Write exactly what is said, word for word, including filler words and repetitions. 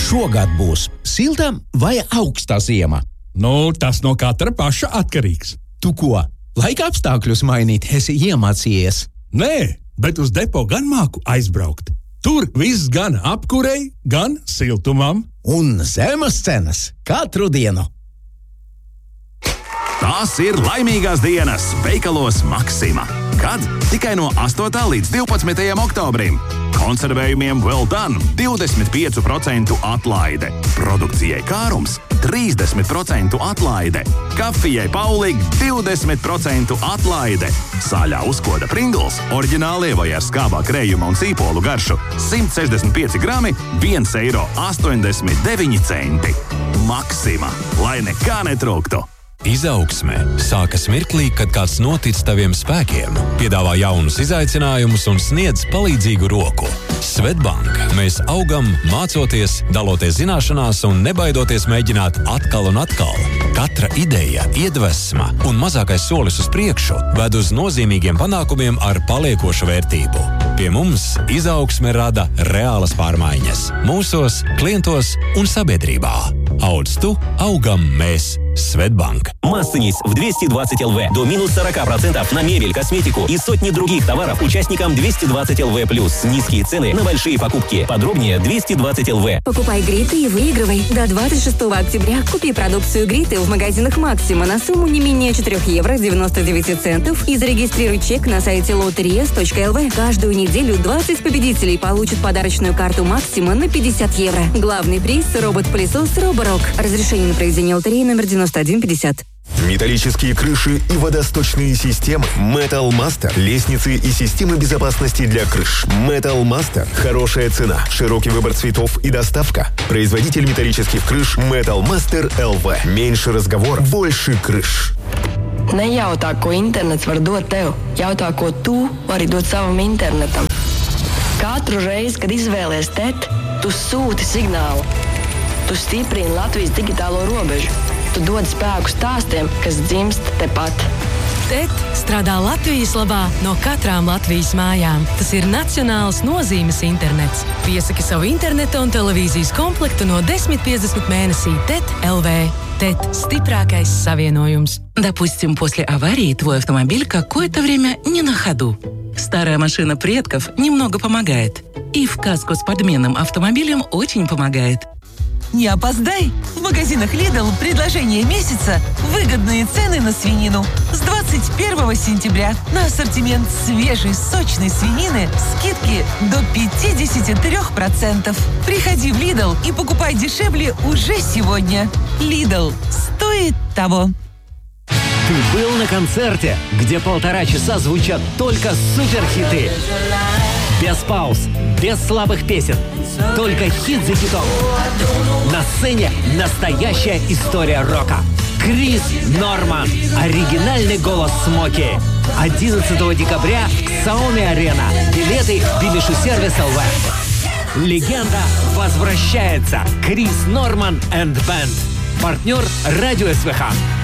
šogad būs silta vai auksta ziema? Nu, tas no katra paša atkarīgs. Tu ko, laika apstākļus mainīt esi iemācījies? Nē, bet uz depo gan māku aizbraukt. Tur viss gan apkurei, gan siltumam. Un zemes cenas katru dienu. Tās ir laimīgās dienas veikalos Maxima. Kad? Tikai no astotā līdz divpadsmitajam oktobrim. Konservējumiem Well Done divdesmit pieci procenti atlaide. Produkcijai Kārums trīsdesmit procenti atlaide. Kafijai Paulig divdesmit procenti atlaide. Sāļā uzkoda Pringles, oriģinālie vai ar skābā krējuma un sīpolu garšu simt sešdesmit pieci grami, viens eiro astoņdesmit deviņi centi. Maxima, lai nekā netrūktu. Izaugsme sākas mirklī, kad kāds notic taviem spēkiem, piedāvā jaunus izaicinājumus un sniedz palīdzīgu roku. Swedbank. Mēs augam, mācoties, daloties zināšanās un nebaidoties mēģināt atkal un atkal. Katra ideja, iedvesma un mazākais solis uz priekšu ved uz nozīmīgiem panākumiem ar paliekošu vērtību. Pie mums izaugsme rada reālas pārmaiņas mūsos, klientos un sabiedrībā. Audz tu, augam mēs. Swedbank. Массенис в двести двадцать эл вэ. До минус сорок процентов на мебель, косметику и сотни других товаров участникам двести двадцать эл вэ плюс. Низкие цены на большие покупки. Подробнее двести двадцать эл вэ. Покупай Гриты и выигрывай. До двадцать шестого октября купи продукцию Гриты в магазинах Максима на сумму не менее четыре евро девяносто девять центов и зарегистрируй чек на сайте лотериес точка эл вэ. Каждую неделю двадцать победителей получат подарочную карту Максима на пятьдесят евро. Главный приз – робот-пылесос Роборок. Разрешение на проведение лотереи номер девяносто один пятьдесят. Металлические крыши и водосточные системы. Metal Master. Лестницы и системы безопасности для крыш. Metal Master. Хорошая цена, широкий выбор цветов и доставка. Производитель металлических крыш Metal Master эл вэ. Меньше разговор, больше крыш. Nejautā, ko internets var dot tev. Jautā, ko tu vari dot savam internetam. Katru reizi, kad izvēlies T E T, tu sūti signālu. Tu stiprini Latvijas digitālo robežu. Tu dod spēku stāstiem, kas dzimst tepat. T E T strādā Latvijas labā no katrām Latvijas mājām. Tas ir nacionāls nozīmes internets. Piesaki savu interneta un televīzijas komplektu no desmit piecdesmit mēnesī T E T эл вэ. T E T – стипракайс савиенojums. Допустим, после аварии твой автомобиль какое-то время не на ходу. Старая машина предков немного помогает. И в каско с подменным автомобилем очень помогает. Не опоздай! В магазинах Lidl предложение месяца – выгодные цены на свинину. С двадцать первого сентября на ассортимент свежей сочной свинины скидки до пятьдесят три процента. Приходи в Lidl и покупай дешевле уже сегодня. Lidl. Стоит того. Ты был на концерте, где полтора часа звучат только суперхиты. Без пауз, без слабых песен, только хит за хитом. На сцене настоящая история рока. Крис Норман, оригинальный голос Смоки. одиннадцатого декабря в Xiaomi-арена. Билеты в Билиши-сервис эл вэ. Легенда возвращается. Крис Норман энд Бэнд. Партнер Радио эс вэ ха.